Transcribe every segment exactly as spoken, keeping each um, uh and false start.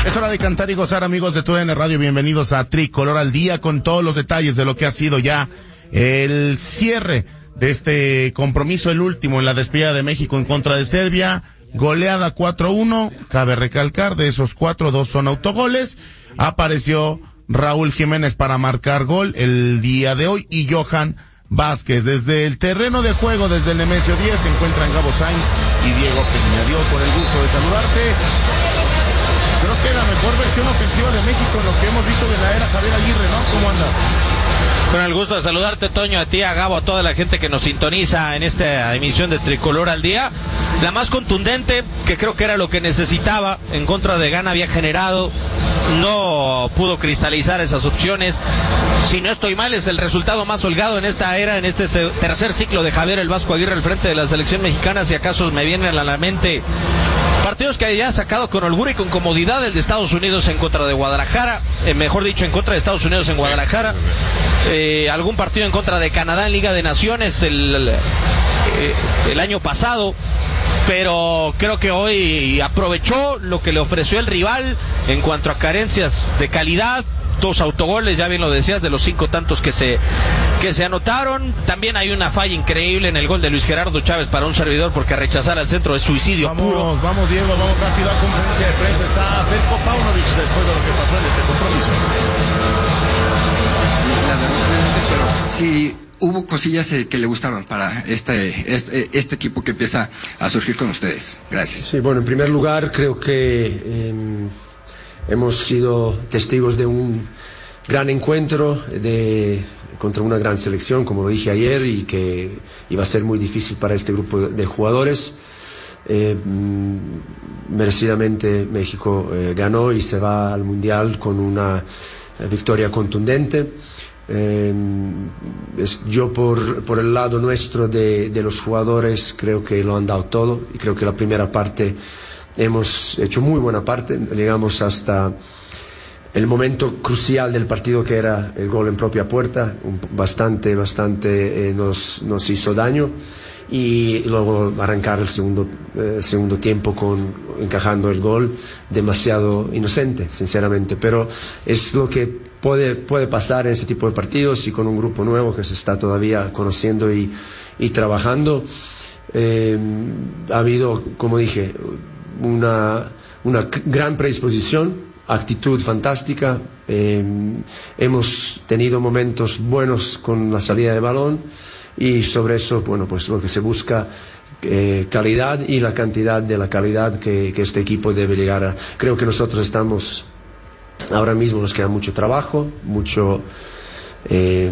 Es hora de cantar y gozar, amigos de T U D N Radio. Bienvenidos a Tricolor al Día, con todos los detalles de lo que ha sido ya el cierre de este compromiso, el último en la despedida de México en contra de Serbia. Goleada cuatro uno. Cabe recalcar, de esos cuatro, dos son autogoles. Apareció Raúl Jiménez para marcar gol el día de hoy y Johan Vázquez. Desde el terreno de juego, desde el Nemesio diez, se encuentran Gabo Sainz y Diego Peña. Diego, con el gusto de saludarte. Creo que la mejor versión ofensiva de México, lo que hemos visto de la era Javier Aguirre, ¿no? ¿Cómo andas? Con el gusto de saludarte, Toño, a ti, a Gabo, a toda la gente que nos sintoniza en esta emisión de Tricolor al Día. La más contundente, que creo que era lo que necesitaba, en contra de Ghana había generado, no pudo cristalizar esas opciones. Si no estoy mal, es el resultado más holgado en esta era, en este tercer ciclo de Javier el Vasco Aguirre al frente de la selección mexicana. Si acaso me vienen a la mente partidos que haya sacado con holgura y con comodidad, el de Estados Unidos en contra de Guadalajara, eh, mejor dicho, en contra de Estados Unidos en Guadalajara, eh, algún partido en contra de Canadá en Liga de Naciones el, el, eh, el año pasado, pero creo que hoy aprovechó lo que le ofreció el rival en cuanto a carencias de calidad. Dos autogoles, ya bien lo decías, de los cinco tantos que se que se anotaron. También hay una falla increíble en el gol de Luis Gerardo Chávez para un servidor, porque rechazar al centro es suicidio vamos, puro. Vamos, vamos Diego, vamos rápido a conferencia de prensa. Está Veljko Paunovic después de lo que pasó en este compromiso. Pero sí hubo cosillas que le gustaron para este, este, este equipo que empieza a surgir con ustedes. Gracias. Sí, bueno, en primer lugar creo que eh, hemos sido testigos de un gran encuentro de, contra una gran selección, como lo dije ayer, y que iba a ser muy difícil para este grupo de, de jugadores. Eh, merecidamente México eh, ganó y se va al Mundial con una eh, victoria contundente. Eh, es, yo por, por el lado nuestro de, de los jugadores creo que lo han dado todo, y creo que la primera parte hemos hecho muy buena parte. Llegamos hasta el momento crucial del partido, que era el gol en propia puerta. Un, bastante, bastante eh, nos, nos hizo daño, y luego arrancar el segundo, eh, segundo tiempo con, encajando el gol, demasiado inocente, sinceramente. Pero es lo que puede, puede pasar en ese tipo de partidos, y con un grupo nuevo que se está todavía conociendo y, y trabajando. Eh, ha habido, como dije, una, una gran predisposición, actitud fantástica. Eh, hemos tenido momentos buenos con la salida de balón, y sobre eso, bueno, pues lo que se busca, eh, calidad y la cantidad de la calidad que, que este equipo debe llegar a. Creo que nosotros estamos, ahora mismo nos queda mucho trabajo, mucho eh,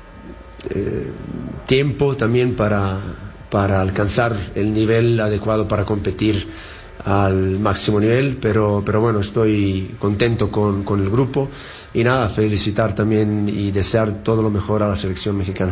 eh, tiempo también para, para alcanzar el nivel adecuado para competir al máximo nivel, pero, pero bueno, estoy contento con, con el grupo, y nada, felicitar también y desear todo lo mejor a la selección mexicana.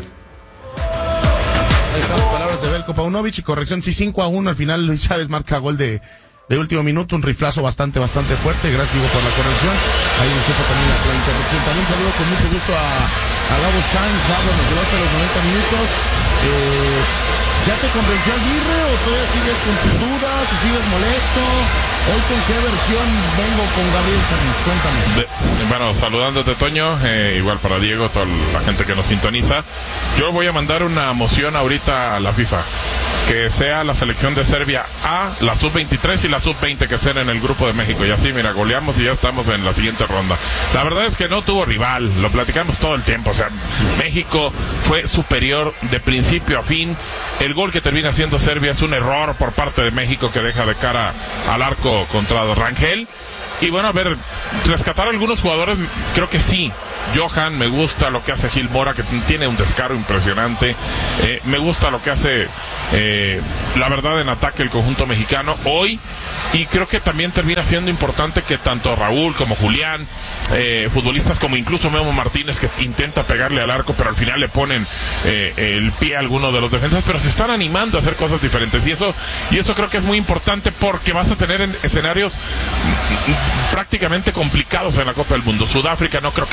Ahí están las palabras de Veljko Paunovic, y corrección, sí, cinco a uno al final. Luis Chávez marca gol de, de último minuto, un riflazo bastante, bastante fuerte. Gracias, Diego, por la corrección. Ahí disculpo también la, la interrupción. También saludo con mucho gusto a, a Gabo Sainz. Gabo, nos llevaste a los noventa minutos. Eh, ¿Ya te convenció Aguirre o todavía sigues con tus dudas o sigues molesto? ¿Hoy con qué versión vengo con Gabriel Sainz? Cuéntame. De, bueno, saludándote, Toño, eh, igual para Diego, toda la gente que nos sintoniza. Yo voy a mandar una moción ahorita a la FIFA, que sea la selección de Serbia A, la sub veintitrés y la sub veinte, que estén en el grupo de México, y así, mira, goleamos y ya estamos en la siguiente ronda. La verdad es que no tuvo rival, lo platicamos todo el tiempo, o sea, México fue superior de principio a fin. El gol que termina siendo Serbia es un error por parte de México, que deja de cara al arco contra Rangel. Y bueno, a ver, rescatar a algunos jugadores, creo que sí. Johan, me gusta lo que hace Gil Mora, que tiene un descaro impresionante. Eh, me gusta lo que hace, eh, la verdad, en ataque el conjunto mexicano hoy. Y creo que también termina siendo importante que tanto Raúl como Julián, eh, futbolistas como incluso Memo Martínez, que intenta pegarle al arco, pero al final le ponen eh, el pie a alguno de los defensas, pero se están animando a hacer cosas diferentes. Y eso, y eso creo que es muy importante, porque vas a tener en escenarios prácticamente complicados en la Copa del Mundo. Sudáfrica no creo que vaya a ir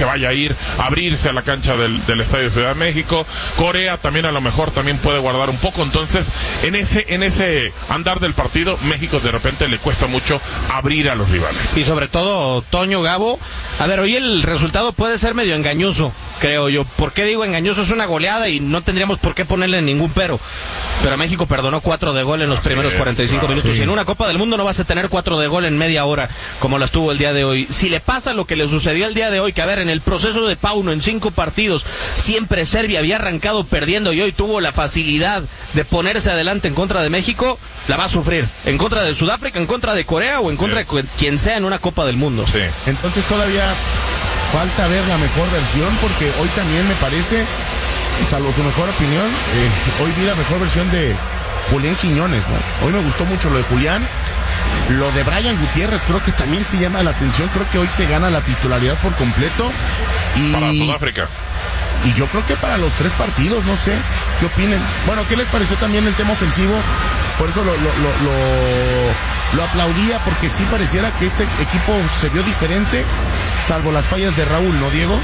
salir, abrirse a la cancha del, del Estadio Ciudad de México. Corea también a lo mejor también puede guardar un poco. Entonces, en ese, en ese andar del partido, México de repente le cuesta mucho abrir a los rivales. Y sobre todo, Toño, Gabo, a ver, hoy el resultado puede ser medio engañoso, creo yo. ¿Por qué digo engañoso? Es una goleada y no tendríamos por qué ponerle ningún pero. Pero México perdonó cuatro de gol en los Así primeros es, cuarenta y cinco claro, minutos. sí. Y en una Copa del Mundo no vas a tener cuatro de gol en media hora, como las tuvo el día de hoy. Si le pasa lo que le sucedió el día de hoy, que a ver, en el proceso de Pauno, en cinco partidos, siempre Serbia había arrancado perdiendo y hoy tuvo la facilidad de ponerse adelante en contra de México, la va a sufrir. En contra de Sudáfrica, en contra de Corea o en Así contra es. de quien sea en una Copa del Mundo. Sí. Entonces todavía falta ver la mejor versión, porque hoy también me parece, salvo su mejor opinión, eh, hoy vi la mejor versión de Julián Quiñones, ¿no? Hoy me gustó mucho lo de Julián. Lo de Brian Gutiérrez creo que también se llama la atención. Creo que hoy se gana la titularidad por completo. Y, Para Sudáfrica. y yo creo que para los tres partidos, no sé, ¿qué opinen? Bueno, ¿qué les pareció también el tema ofensivo? Por eso lo, lo, lo, lo, lo aplaudía, porque sí pareciera que este equipo se vio diferente, salvo las fallas de Raúl, ¿no, Diego?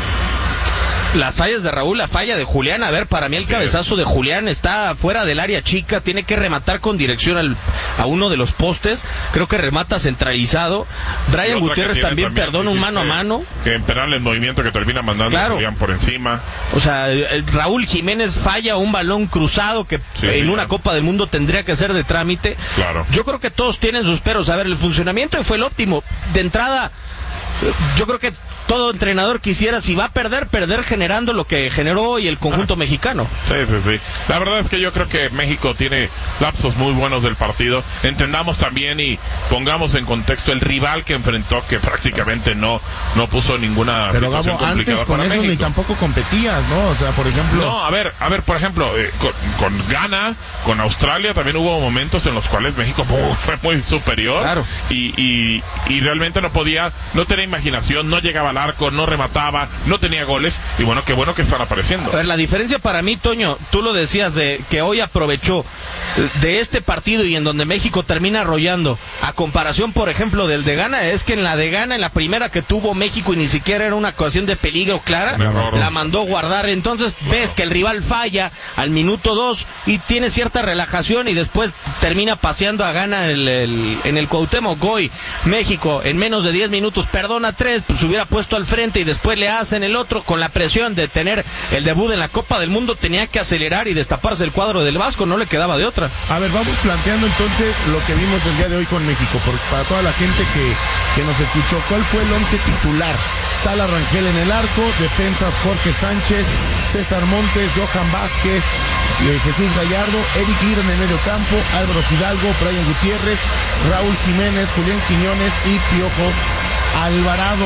Las fallas de Raúl, la falla de Julián, a ver, para mí el Sí. cabezazo de Julián está fuera del área chica, tiene que rematar con dirección al, a uno de los postes, creo que remata centralizado. Y Brian otra Gutiérrez que tiene también perdona un dijiste, mano a mano. Que en penal en movimiento que termina mandando Claro. a Julián por encima. O sea, el Raúl Jiménez falla un balón cruzado que Sí, en sí, una claro. Copa del Mundo tendría que ser de trámite. Claro. Yo creo que todos tienen sus peros. A ver, el funcionamiento fue el óptimo. De entrada, eh, yo creo que todo entrenador quisiera, si va a perder, perder generando lo que generó hoy el conjunto mexicano. Sí, sí, sí. La verdad es que yo creo que México tiene lapsos muy buenos del partido. Entendamos también y pongamos en contexto el rival que enfrentó, que prácticamente no no puso ninguna Pero situación Gabo, antes complicada con para eso ni México. tampoco competías, ¿no? O sea, por ejemplo... No, a ver, a ver, por ejemplo, eh, con, con Ghana, con Australia también hubo momentos en los cuales México uh, fue muy superior. Claro. Y, y, y realmente no podía, no tenía imaginación, no llegaba al arco, no remataba, no tenía goles. Y bueno, qué bueno que están apareciendo. A ver, la diferencia para mí, Toño, tú lo decías, de que hoy aprovechó de este partido y en donde México termina arrollando, a comparación, por ejemplo, del de Ghana, es que en la de Ghana, en la primera que tuvo México y ni siquiera era una ocasión de peligro clara, Un error. la mandó guardar. Entonces ves que el rival falla al minuto dos y tiene cierta relajación y después termina paseando a Ghana en el, el, en el Cuauhtémoc. Hoy México en menos de diez minutos perdona tres, pues hubiera puesto al frente y después le hacen el otro. Con la presión de tener el debut en la Copa del Mundo, tenía que acelerar y destaparse el cuadro del Vasco, no le quedaba de otra. A ver, vamos planteando entonces lo que vimos el día de hoy con México, por, para toda la gente que, que nos escuchó. ¿Cuál fue el once titular? Tala Rangel en el arco, defensas Jorge Sánchez, César Montes, Johan Vázquez, eh, Jesús Gallardo, Eric Lira en el medio campo, Álvaro Fidalgo, Brian Gutiérrez, Raúl Jiménez, Julián Quiñones y Piojo Alvarado.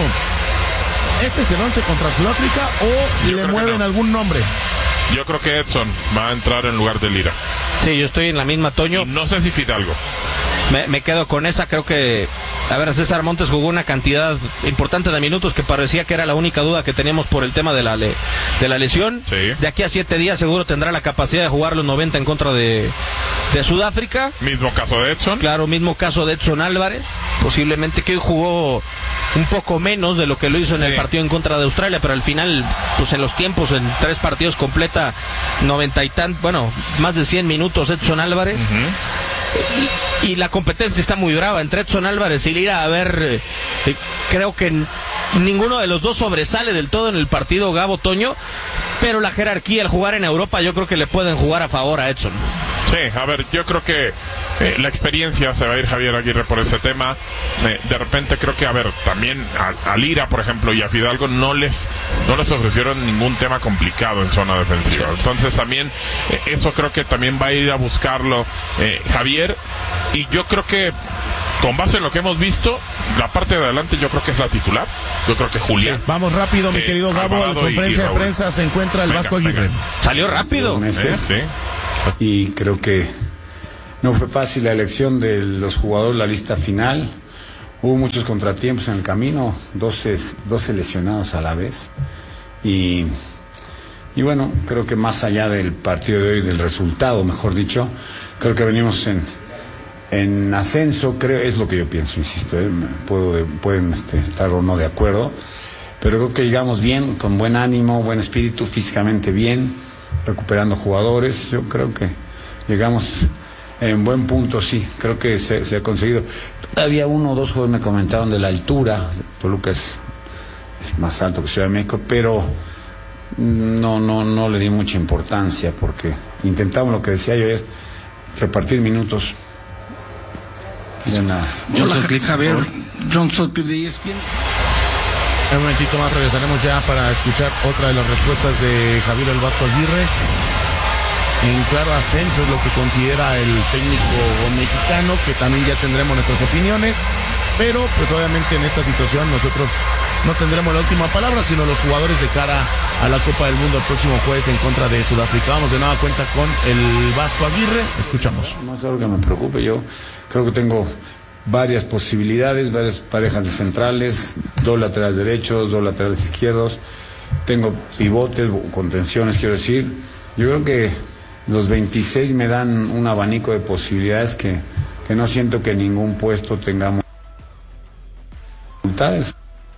¿Este es el once contra Sudáfrica o Yo le creo que mueven no. algún nombre? Yo creo que Edson va a entrar en lugar de Lira. Sí, yo estoy en la misma, Toño. Y no sé si Fidalgo. Me, me quedo con esa, creo que, a ver, César Montes jugó una cantidad importante de minutos que parecía que era la única duda que teníamos por el tema de la le, de la lesión. Sí. De aquí a siete días seguro tendrá la capacidad de jugar los noventa en contra de, de Sudáfrica. Mismo caso de Edson. Claro, mismo caso de Edson Álvarez, posiblemente que hoy jugó un poco menos de lo que lo hizo en Sí. el partido en contra de Australia, pero al final, pues en los tiempos, en tres partidos completa noventa y tan, bueno, más de cien minutos Edson Álvarez. Y, y la competencia está muy brava entre Edson Álvarez y Lira. A ver, eh, creo que n- ninguno de los dos sobresale del todo en el partido, Gabo, Toño, pero la jerarquía, el jugar en Europa, yo creo que le pueden jugar a favor a Edson. Sí, a ver, yo creo que eh, la experiencia se va a ir Javier Aguirre por ese tema. Eh, de repente creo que, a ver, también a, a Lira, por ejemplo, y a Fidalgo no les no les ofrecieron ningún tema complicado en zona defensiva. Entonces también eh, eso creo que también va a ir a buscarlo eh, Javier. Y yo creo que con base en lo que hemos visto, la parte de adelante yo creo que es la titular. Yo creo que Julián. Vamos rápido, mi Eh, querido Gabo. En Alvarado y- conferencia y de Raúl. prensa se encuentra el Venga, Vasco venga. Aguirre. Salió rápido. Eh, meses sí. y creo que no fue fácil la elección de los jugadores, la lista final. Hubo muchos contratiempos en el camino, doce, doce lesionados a la vez. Y, y bueno, creo que más allá del partido de hoy, del resultado, mejor dicho, creo que venimos en, en ascenso, creo, es lo que yo pienso, insisto, ¿eh? Puedo, pueden este, estar o no de acuerdo, pero creo que llegamos bien, con buen ánimo, buen espíritu, físicamente bien, recuperando jugadores. Yo creo que llegamos en buen punto, sí, creo que se, se ha conseguido. Había uno o dos jugadores me comentaron de la altura. Toluca es, es más alto que Ciudad de México, pero no, no, no le di mucha importancia, porque intentamos lo que decía yo, es repartir minutos. Una... John Sutcliffe, Javier. John Sutcliffe de E S P N. En un momentito más regresaremos ya para escuchar otra de las respuestas de Javier El Vasco Aguirre. En claro ascenso es lo que considera el técnico mexicano, que también ya tendremos nuestras opiniones, pero pues obviamente en esta situación nosotros no tendremos la última palabra, sino los jugadores de cara a la Copa del Mundo el próximo jueves en contra de Sudáfrica. Vamos de nueva cuenta con el Vasco Aguirre, escuchamos. No es algo que me preocupe, yo creo que tengo varias posibilidades, varias parejas de centrales, dos laterales derechos, dos laterales izquierdos, tengo pivotes, contenciones, quiero decir. Yo creo que los veintiséis me dan un abanico de posibilidades que, que no siento que en ningún puesto tengamos dificultades.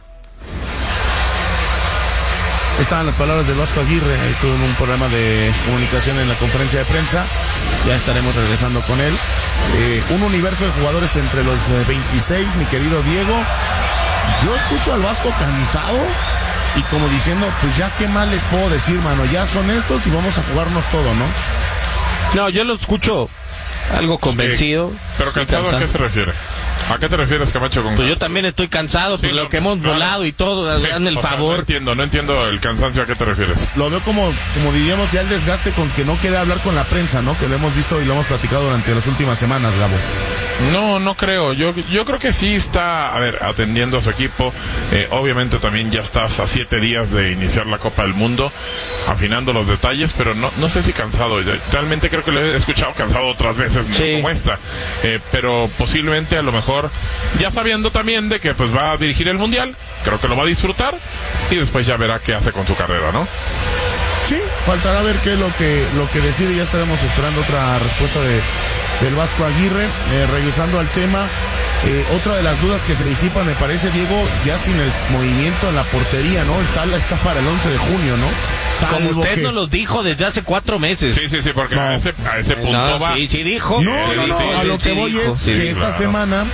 Estaban las palabras del Vasco Aguirre, ahí tuvo un programa de comunicación en la conferencia de prensa, ya estaremos regresando con él. Eh, un universo de jugadores entre los veintiséis, mi querido Diego. Yo escucho al Vasco cansado y como diciendo, pues ya qué más les puedo decir, mano, ya son estos y vamos a jugarnos todo, ¿no? No, yo lo escucho algo convencido. Sí, pero cansado, cansado, ¿a qué se refiere? ¿A qué te refieres, Camacho? Con pues yo también estoy cansado, pues sí, lo que hemos claro. volado y todo, sí, dan el favor. Sea, no entiendo, no entiendo el cansancio, ¿a qué te refieres? Lo veo como, como diríamos ya el desgaste con que no quiere hablar con la prensa, ¿no? Que lo hemos visto y lo hemos platicado durante las últimas semanas, Gabo. No, no creo. Yo yo creo que sí está, a ver, atendiendo a su equipo. Eh, obviamente también ya estás a siete días de iniciar la Copa del Mundo, afinando los detalles, pero no no sé si cansado. Realmente creo que lo he escuchado cansado otras veces, sí. no como esta. Eh, pero posiblemente a lo mejor, ya sabiendo también de que pues va a dirigir el Mundial, creo que lo va a disfrutar y después ya verá qué hace con su carrera, ¿no? Sí, faltará ver qué es lo que, lo que decide. Ya estaremos esperando otra respuesta de del Vasco Aguirre. Eh, regresando al tema, eh, otra de las dudas que se disipan, me parece, Diego, ya sin el movimiento en la portería, ¿no? El Tala está para el once de junio, ¿no? Salvo Como usted que... nos lo dijo desde hace cuatro meses. Sí, sí, sí, porque no. a, ese, a ese punto no, va. Sí, sí dijo. No, no, no, sí, a lo sí, que voy dijo. es Sí, que esta claro. semana,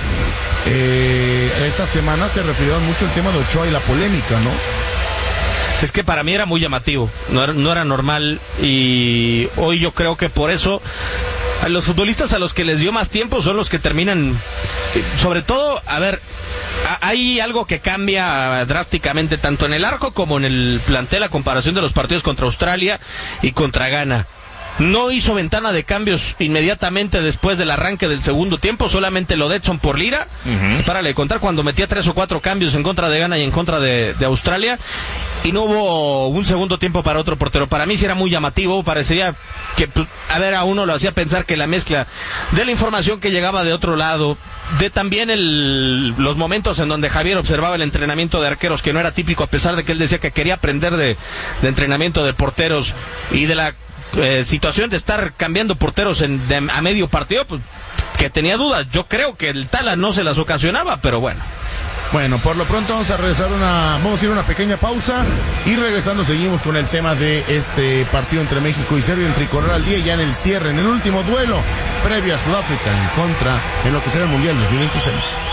eh, esta semana se refirieron mucho el tema de Ochoa y la polémica, ¿no? Es que para mí era muy llamativo, no era, no era normal, y hoy yo creo que por eso a los futbolistas a los que les dio más tiempo son los que terminan, sobre todo, a ver, a, hay algo que cambia drásticamente tanto en el arco como en el plantel a comparación de los partidos contra Australia y contra Ghana. No hizo ventana de cambios inmediatamente después del arranque del segundo tiempo, solamente lo de Edson por Lira, uh-huh. para le contar cuando metía tres o cuatro cambios en contra de Ghana y en contra de, de Australia, y no hubo un segundo tiempo para otro portero. Para mí sí era muy llamativo, parecería que, a ver, a uno lo hacía pensar que la mezcla de la información que llegaba de otro lado, de también el, los momentos en donde Javier observaba el entrenamiento de arqueros, que no era típico, a pesar de que él decía que quería aprender de, de entrenamiento de porteros, y de la Eh, situación de estar cambiando porteros en, de, a medio partido, pues, que tenía dudas. Yo creo que el Tala no se las ocasionaba, pero bueno. Bueno, por lo pronto vamos a regresar una, vamos a ir a una pequeña pausa y regresando seguimos con el tema de este partido entre México y Serbia en Tricolor al Día, ya en el cierre, en el último duelo previo a Sudáfrica en contra en lo que será el Mundial dos mil veintiséis.